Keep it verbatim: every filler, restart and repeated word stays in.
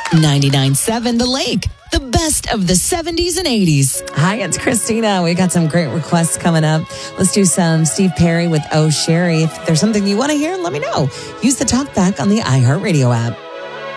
ninety-nine point seven The Lake, the best of the seventies and eighties. Hi, it's Christina. We got some great requests coming up. Let's do some Steve Perry with Oh Sherry. If there's something you want to hear, let me know. Use the talkback on the iHeartRadio app.